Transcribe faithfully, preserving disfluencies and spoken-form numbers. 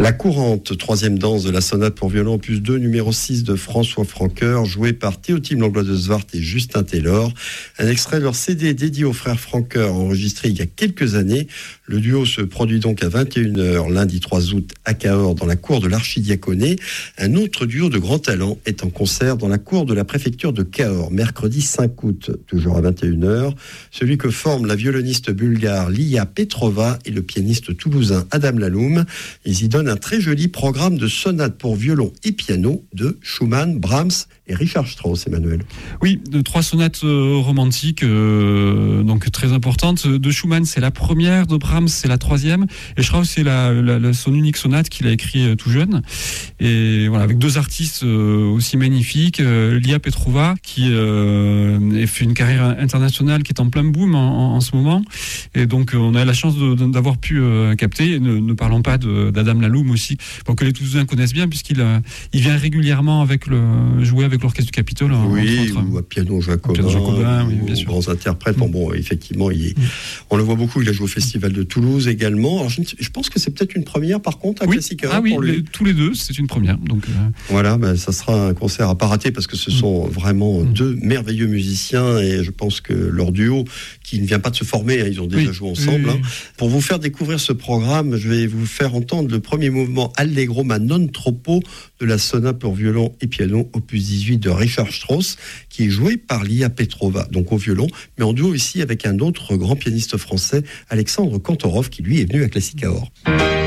La courante, troisième danse de la sonate pour violon opus deux, numéro six de François Francoeur, joué par Théotime Langlois de Zwart et Justin Taylor. Un extrait de leur C D dédié aux frères Francoeur, enregistré il y a quelques années. Le duo se produit donc à vingt et une heures, lundi trois août, à Cahors, dans la cour de l'archidiaconé. Un autre duo de grand talent est en concert dans la cour de la préfecture de Cahors, mercredi cinq août, toujours à vingt et une heures. Celui que forment la violoniste bulgare Lia Petrova et le pianiste toulousain Adam Laloum. Ils y donnent un très joli programme de sonates pour violon et piano de Schumann, Brahms et Richard Strauss, Emmanuel. Oui, de trois sonates euh, romantiques, euh, donc très importantes. De Schumann, c'est la première, de Brahms, c'est la troisième, et Strauss, c'est la, la, la, son unique sonate qu'il a écrit euh, tout jeune. Et voilà, avec deux artistes euh, aussi magnifiques, euh, Lia Petrova, qui euh, fait une carrière internationale qui est en plein boom en, en, en ce moment. Et donc, on a la chance de, de, d'avoir pu euh, capter. Et ne, ne parlons pas de, d'Adam Laloum aussi, bon, que les Toulousains connaissent bien, puisqu'il euh, il vient régulièrement avec le, jouer avec l'orchestre du Capitole. Oui, ou à piano Jacobin, piano Jacobin oui, bien sûr. Grands interprètes. Bon, bon, effectivement, il est, mmh. on le voit beaucoup. Il a joué au Festival de Toulouse également. Alors, je, je pense que c'est peut-être une première, par contre, à oui. Classica. Ah oui, pour lui. Les, tous les deux, c'est une première. Donc, euh... voilà, ben, ça sera un concert à pas rater parce que ce sont mmh. vraiment mmh. deux merveilleux musiciens et je pense que leur duo, qui ne vient pas de se former, hein, ils ont déjà oui. joué ensemble. Oui, oui. Hein. Pour vous faire découvrir ce programme, je vais vous faire entendre le premier mouvement Allegro ma non troppo de la sonate pour violon et piano opus dix-huit de Richard Strauss, qui est joué par Lia Petrova, donc au violon, mais en duo ici avec un autre grand pianiste français, Alexandre Kantorov, qui lui est venu à Classic Cahors.